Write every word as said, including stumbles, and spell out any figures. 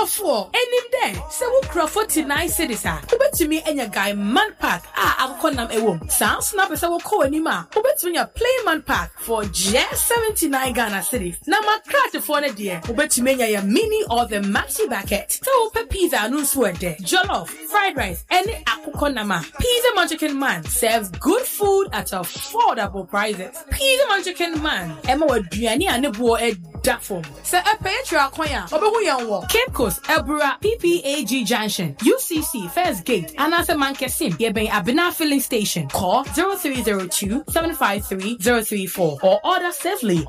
for any day. So we craft forty-nine cities. Ube to me and your guy man pack. Ah, I'll call them a womb. Sound snap is our call anima. Ube to me a plain man pack for just seventy-nine Ghana cities. Now my craft for the dear. Ube to me your mini or the maxi bucket. So upe pizza no sweat there. Jollof, fried rice, any akoko nama. Pizza Man Chicken Man serves good food at affordable prices. Pizza Man Chicken Man. Emma wa duani ane bo e dafom. Se e petra kwanya. Obehu yan wo. Cape Coast, Elbura, P P A G Junction, U C C, First Gate, Anase Mankesim, Yeben Abina Filling Station. Call zero three zero two, seven five three, zero three four or order safely